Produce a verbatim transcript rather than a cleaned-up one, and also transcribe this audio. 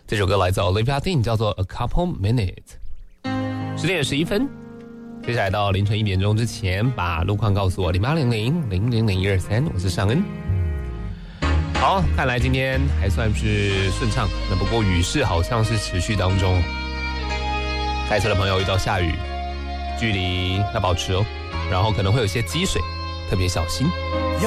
这首歌来自 Olivia Dean， 叫做 A Couple Minutes。十点十一分，接下来到凌晨一点钟之前，把路况告诉我零八零零零零零一二三，我是尚恩。好，看来今天还算是顺畅，那不过雨势好像是持续当中。开车的朋友遇到下雨，距离要保持哦，然后可能会有一些积水，特别小心。